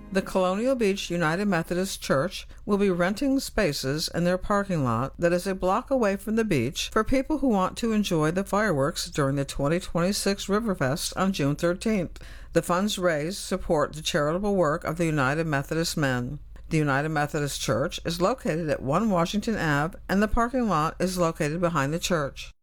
The Colonial Beach United Methodist Church will be renting spaces in their parking lot that is a block away from the beach for people who want to enjoy the fireworks during the 2026 Riverfest on June 13th. The funds raised support the charitable work of the United Methodist Men. The United Methodist Church is located at 1 Washington Ave, and the parking lot is located behind the church.